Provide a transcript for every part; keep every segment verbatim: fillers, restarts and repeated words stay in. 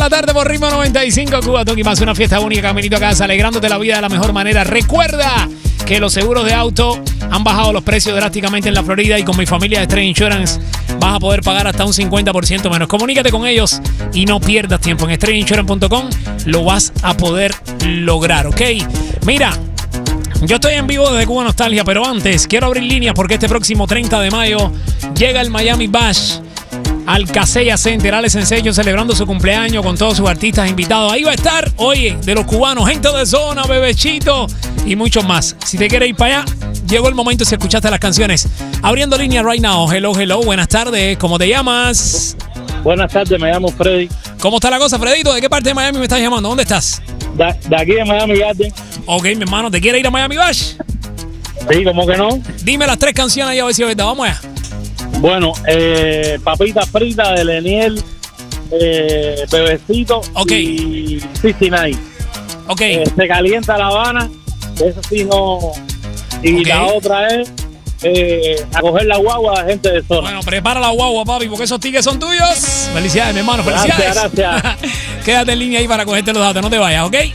la tarde por Ritmo noventa y cinco, Cubatón y más, una fiesta única, caminito a casa, alegrándote la vida de la mejor manera. Recuerda que los seguros de auto han bajado los precios drásticamente en la Florida y con mi familia de Stray Insurance vas a poder pagar hasta un cincuenta por ciento menos. Comunícate con ellos y no pierdas tiempo. En stray insurance punto com lo vas a poder lograr, ¿ok? Mira, yo estoy en vivo desde Cuba Nostalgia, pero antes quiero abrir líneas porque este próximo treinta de mayo llega el Miami Bash al Kaseya Center. Alex Sensation celebrando su cumpleaños con todos sus artistas invitados. Ahí va a estar, oye, de los cubanos, gente de zona, Bebechito y muchos más. Si te quieres ir para allá, llegó el momento si escuchaste las canciones. Abriendo línea right now. Hello, hello, buenas tardes. ¿Cómo te llamas? Buenas tardes, me llamo Freddy. ¿Cómo está la cosa, Fredito? ¿De qué parte de Miami me estás llamando? ¿Dónde estás? De, de aquí de Miami Garden. Ok, mi hermano, ¿te quieres ir a Miami Bash? Sí, ¿cómo que no? Dime las tres canciones ahí a ver si es verdad. Vamos allá. Bueno, eh, Papita Frita de Leniel, eh, Bebecito okay. y sesenta y nueve. Ok. Eh, Se Calienta La Habana, eso sí no. Y okay. la otra es eh, A Coger la Guagua de Gente de Zona. Bueno, prepara la guagua, papi, porque esos tickets son tuyos. Felicidades, mi hermano, felicidades. Gracias, gracias. Quédate en línea ahí para cogerte los datos, no te vayas, ¿ok?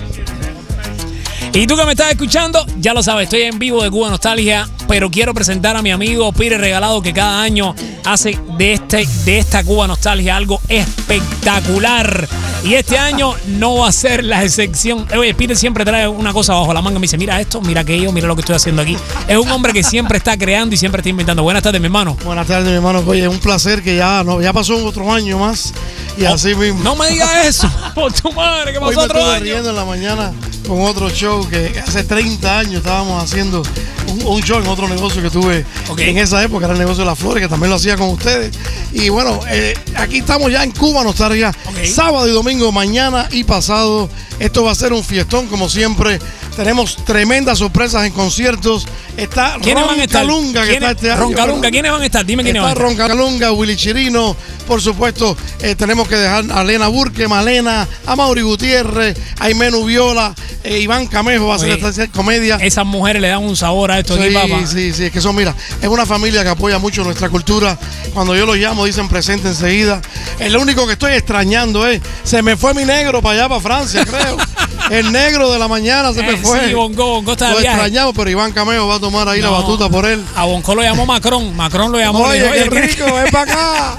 Y tú que me estás escuchando, ya lo sabes, estoy en vivo de Cuba Nostalgia, pero quiero presentar a mi amigo Peter Regalado, que cada año hace de, este, de esta Cuba Nostalgia algo espectacular. Y este año no va a ser la excepción. Oye, Peter siempre trae una cosa bajo la manga. Me dice, mira esto, mira aquello, mira lo que estoy haciendo aquí. Es un hombre que siempre está creando y siempre está inventando. Buenas tardes, mi hermano. Buenas tardes, mi hermano. Oye, es un placer que ya, no, ya pasó otro año más. Y oh, así mismo. No me digas eso, por tu madre, que pasó Hoy me otro estuve año. riendo en la mañana con otro show que hace treinta años estábamos haciendo un, un show en otro negocio que tuve okay. en esa época, era el negocio de las flores, que también lo hacía con ustedes. Y bueno, eh, aquí estamos ya en Cuba Nostalgia, okay. sábado y domingo, mañana y pasado. Esto va a ser un fiestón como siempre. Tenemos tremendas sorpresas en conciertos. Está Roncalunga que está este año. Roncalunga, ¿quiénes van a estar? Dime quiénes van a estar. Está Roncalunga, Willy Chirino, por supuesto. Eh, tenemos que dejar a Elena Burke, Malena, a Mauri Gutiérrez, a Imenu Viola, eh, Iván Camejo va a hacer esta comedia. Esas mujeres le dan un sabor a esto sí, aquí, papá. Sí, sí, es que son, mira, es una familia que apoya mucho nuestra cultura. Cuando yo los llamo, dicen presente enseguida. Es lo único que estoy extrañando, eh. Se me fue mi negro para allá, para Francia, creo. El negro de la mañana se eh, me fue. Sí, Bongo, Bongo está de Lo viaje. extrañamos, pero Iván Camejo va a tomar ahí no, la batuta por él. A Bongo lo llamó Macron. Macron lo llamó. Oye, dijo, qué rico, ven para acá.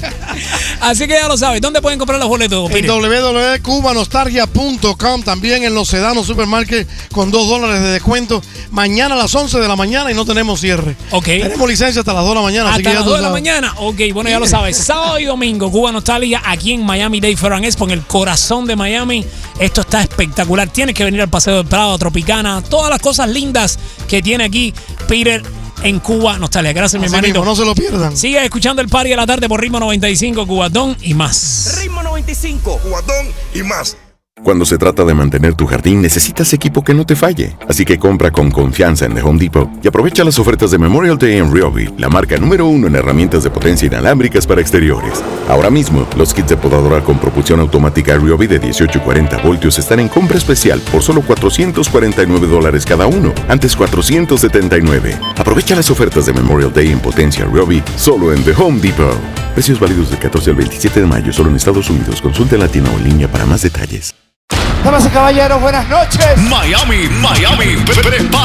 Así que ya lo sabes. ¿Dónde pueden comprar los boletos? En doble u doble u doble u punto cuba nostalgia punto com, también en Los Sedanos Supermarket con dos dólares de descuento. Mañana a las once de la mañana y no tenemos cierre. Ok. Tenemos licencia hasta las dos de la mañana. Hasta así que las ya dos de la sabes. mañana. Ok, bueno, ya lo sabes. Sábado y domingo, Cuba Nostalgia, aquí en Miami Dade Fair Expo, en el corazón de Miami. Esto está espectacular. Tienes que venir al Paseo del Prado, a Tropicana, todas las cosas lindas que tiene aquí Peter en Cuba Nostalgia. Gracias, mi hermanito. Mismo, no se lo pierdan. Sigue escuchando el party de la tarde por Ritmo noventa y cinco, Cubatón y más. Ritmo noventa y cinco, Cubatón y más. Cuando se trata de mantener tu jardín, necesitas equipo que no te falle. Así que compra con confianza en The Home Depot y aprovecha las ofertas de Memorial Day en Ryobi, la marca número uno en herramientas de potencia inalámbricas para exteriores. Ahora mismo, los kits de podadora con propulsión automática Ryobi de dieciocho y cuarenta voltios están en compra especial por solo cuatrocientos cuarenta y nueve dólares cada uno, antes cuatrocientos setenta y nueve. Aprovecha las ofertas de Memorial Day en potencia Ryobi solo en The Home Depot. Precios válidos del catorce al veintisiete de mayo solo en Estados Unidos. Consulte en Latino o en línea para más detalles. Damas y caballeros, buenas noches. Miami, Miami, prepara.